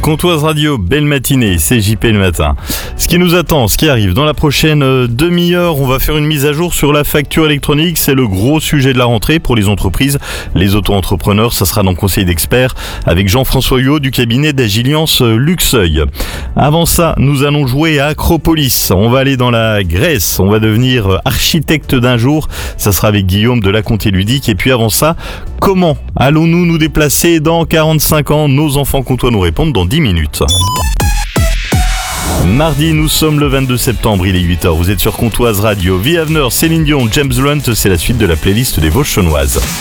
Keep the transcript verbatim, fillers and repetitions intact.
Comtoise Radio, belle matinée, c'est J P le matin. Ce qui nous attend, ce qui arrive dans la prochaine euh, demi-heure, on va faire une mise à jour sur la facture électronique. C'est le gros sujet de la rentrée pour les entreprises, les auto-entrepreneurs. Ça sera dans le conseil d'experts avec Jean-François Huot du cabinet d'Agiliance Luxeuil. Avant ça, nous allons jouer à Acropolis. On va aller dans la Grèce, on va devenir architecte d'un jour. Ça sera avec Guillaume de la Comté Ludique. Et puis avant ça, comment allons-nous nous déplacer dans quarante-cinq ans? Nos enfants comtois nous répondent dans dix minutes. Mardi, nous sommes le vingt-deux septembre, il est huit heures. Vous êtes sur Comtoise Radio. V. Havner, Céline Dion, James Blunt, c'est la suite de la playlist des Vosges Chaunoises.